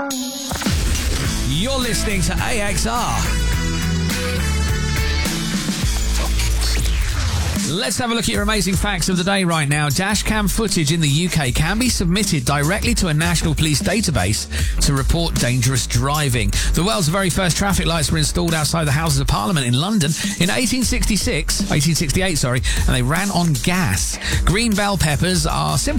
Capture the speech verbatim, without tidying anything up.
You're listening to A X R. Let's have a look at your amazing facts of the day right now. Dashcam footage in the U K can be submitted directly to a national police database to report dangerous driving. The world's very first traffic lights were installed outside the Houses of Parliament in London in eighteen sixty-six, eighteen sixty-eight, sorry, and they ran on gas. Green bell peppers are simple